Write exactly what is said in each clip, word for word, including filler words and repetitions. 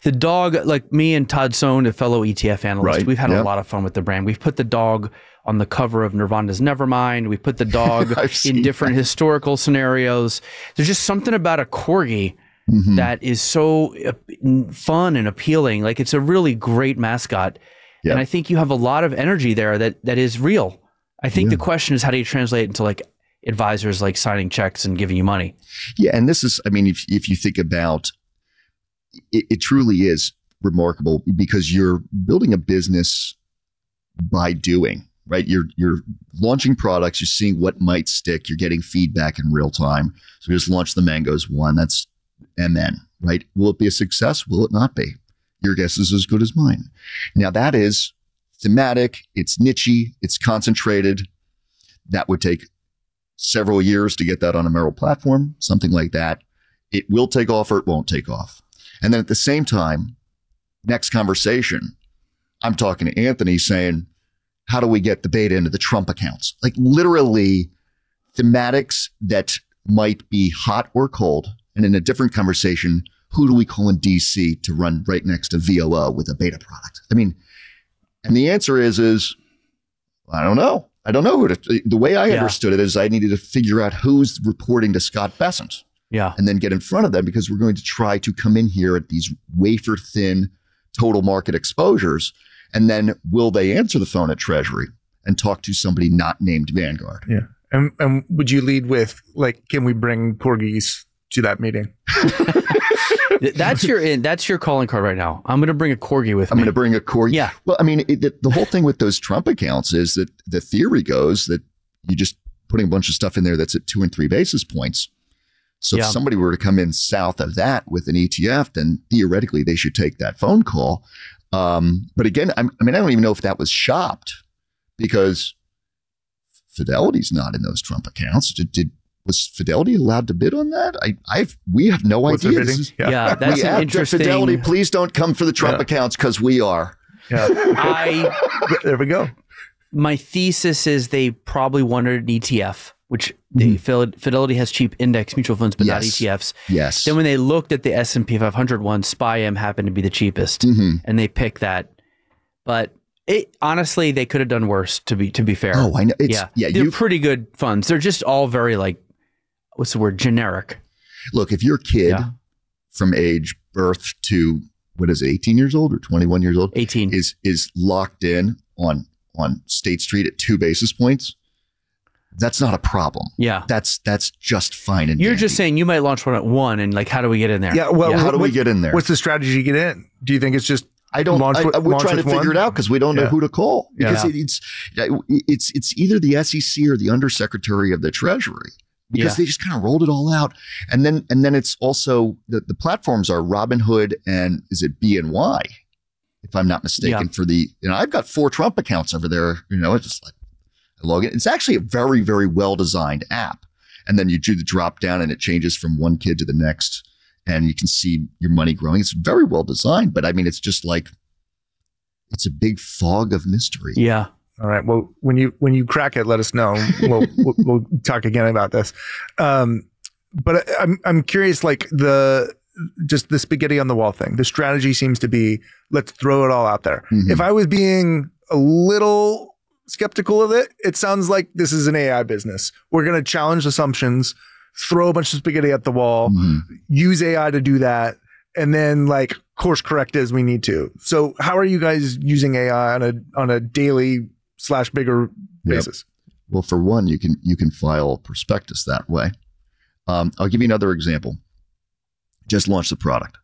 The dog, like me and Todd Sohn, a fellow E T F analyst, Right. we've had Yep. a lot of fun with the brand. We've put the dog on the cover of Nirvana's Nevermind. We put the dog I've seen in different that. historical scenarios. There's just something about a corgi Mhm. that is so uh, fun and appealing. Like, it's a really great mascot. Yep. And I think you have a lot of energy there that that is real. I think Yeah. the question is, how do you translate it into like advisors like signing checks and giving you money? Yeah, and this is, I mean, if if you think about it, it truly is remarkable because you're building a business by doing, right? You're you're launching products, you're seeing what might stick, you're getting feedback in real time. So we just launched the Mangoes one. That's M N, right? Will it be a success? Will it not be? Your guess is as good as mine. Now that is thematic, it's niche-y, it's concentrated. That would take several years to get that on a Merrill platform, something like that. It will take off or it won't take off. And then at the same time, next conversation, I'm talking to Anthony saying, how do we get the beta into the Trump accounts? Like literally thematics that might be hot or cold. And in a different conversation, who do we call in D C to run right next to V O O with a beta product? I mean, and the answer is, is I don't know. I don't know who to, the way I Yeah. understood it is I needed to figure out who's reporting to Scott Bessent Yeah. and then get in front of them because we're going to try to come in here at these wafer thin total market exposures. And then will they answer the phone at Treasury and talk to somebody not named Vanguard? Yeah. And, and would you lead with, like, can we bring corgis to that meeting? Th- That's your in, that's your calling card right now. I'm going to bring a corgi with I'm me. going to bring a core. Yeah. Well, I mean, it, the, the whole thing with those Trump accounts is that the theory goes that you just putting a bunch of stuff in there that's at two and three basis points. So Yeah. if somebody were to come in south of that with an E T F, then theoretically they should take that phone call. Um, but again, I'm, I mean, I don't even know if that was shopped because Fidelity's not in those Trump accounts. Did, did was Fidelity allowed to bid on that? I, I've we have no What's their idea. bidding? This is- yeah, that's we an have interesting. Fidelity. Please don't come for the Trump Yeah. accounts because we are. Yeah. I There we go. my thesis is they probably wanted an E T F, which the Fid- Fidelity has cheap index mutual funds, but not Yes. E T Fs. Yes. Then when they looked at the S and P five hundred one, S P Y M happened to be the cheapest, Mhm. and they picked that. But it honestly, they could have done worse. To be to be fair, Oh, I know. It's, yeah, yeah. they're You pretty good funds. They're just all very like, what's the word? Generic. look if your kid Yeah. from age birth to what is it, eighteen years old or twenty-one years old, eighteen. is is locked in on on State Street at two basis points. That's not a problem. Yeah. That's that's just fine. And You're dandy. just saying you might launch one at one, and like, how do we get in there? Yeah. Well, How do we what- get in there? What's the strategy to get in? Do you think it's just I don't. launch I, with- I- we're launch trying to with figure one? it out because we don't know Yeah. who to call. Because Yeah. it, it's it's it's either the S E C or the Undersecretary of the Treasury because Yeah. they just kind of rolled it all out, and then and then it's also the, the platforms are Robinhood and is it B N Y, if I'm not mistaken. Yeah. For the you know I've got four Trump accounts over there. You know it's just like I log in. It's actually a very very well designed app, and then you do the drop down and it changes from one kid to the next. And you can see your money growing. It's very well designed, but I mean, it's just like it's a big fog of mystery. Yeah. All right. Well, when you when you crack it, let us know. We'll we'll, we'll talk again about this. Um, but I, I'm I'm curious, like the just the spaghetti on the wall thing. The strategy seems to be let's throw it all out there. Mhm. If I was being a little skeptical of it, it sounds like this is an A I business. We're going to challenge assumptions, throw a bunch of spaghetti at the wall, Mhm. use A I to do that, and then like course correct as we need to. So how are you guys using A I on a on a daily slash bigger Yep. basis? Well, for one, you can you can file a prospectus that way. Um, I'll give you another example. Just launched the product.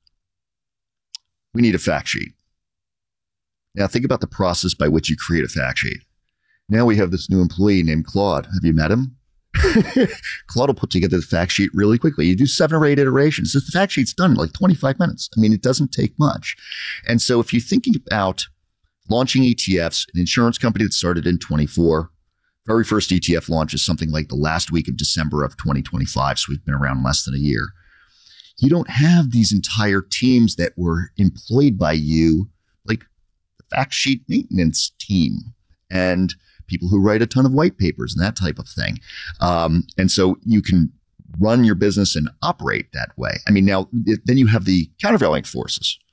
We need a fact sheet. Now think about the process by which you create a fact sheet. Now we have this new employee named Claude. Have you met him? Claude will put together the fact sheet really quickly. You do seven or eight iterations. The fact sheet's done in like twenty-five minutes. I mean, it doesn't take much. And so if you're thinking about launching E T Fs, an insurance company that started in twenty-four, very first E T F launch is something like the last week of December of twenty twenty-five. So we've been around less than a year. You don't have these entire teams that were employed by you, like the fact sheet maintenance team and people who write a ton of white papers and that type of thing. Um, and so you can run your business and operate that way. I mean, now it, then you have the countervailing forces.